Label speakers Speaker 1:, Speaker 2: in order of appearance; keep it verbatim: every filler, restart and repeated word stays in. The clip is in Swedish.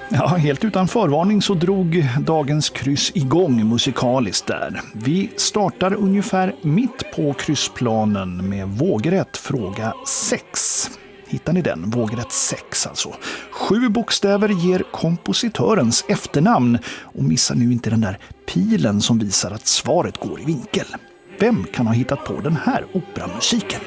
Speaker 1: Ja, helt utan förvarning så drog dagens kryss igång musikaliskt där. Vi startar ungefär mitt på kryssplanen med vågrätt fråga sex. Hittar ni den? Vågrätt sex alltså. Sju bokstäver ger kompositörens efternamn och missa nu inte den där pilen som visar att svaret går i vinkel. Vem kan ha hittat på den här operamusiken?